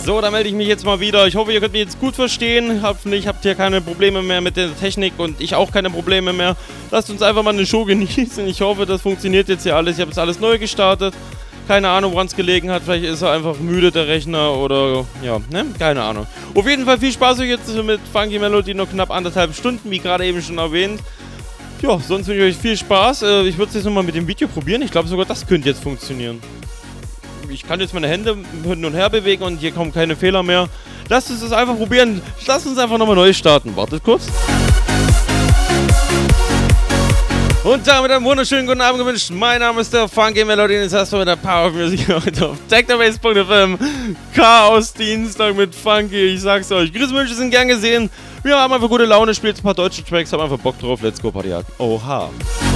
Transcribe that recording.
So, da melde ich mich jetzt mal wieder. Ich hoffe, ihr könnt mich jetzt gut verstehen. Hoffentlich habt ihr keine Probleme mehr mit der Technik und ich auch keine Probleme mehr. Lasst uns einfach mal eine Show genießen. Ich hoffe, das funktioniert jetzt hier alles. Ich habe jetzt alles neu gestartet. Keine Ahnung, woran es gelegen hat. Vielleicht ist er einfach müde, der Rechner, oder ja, ne? Keine Ahnung. Auf jeden Fall viel Spaß euch jetzt mit Funky Melody, noch knapp 1,5 Stunden, wie gerade eben schon erwähnt. Ja, sonst wünsche ich euch viel Spaß. Ich würde es jetzt nochmal mit dem Video probieren. Ich glaube, sogar das könnte jetzt funktionieren. Ich kann jetzt meine Hände hin und her bewegen und hier kommen keine Fehler mehr. Lasst uns das einfach probieren. Lasst uns einfach nochmal neu starten. Wartet kurz. Und damit einen wunderschönen guten Abend gewünscht. Mein Name ist der Funky Melody und jetzt hast du mit der Power of Music heute auf Technobase.fm. Chaos Dienstag mit Funky. Ich sag's euch. Grüßwünsche sind gern gesehen. Wir haben einfach gute Laune, spielt ein paar deutsche Tracks, haben einfach Bock drauf. Let's go, Party. Oha.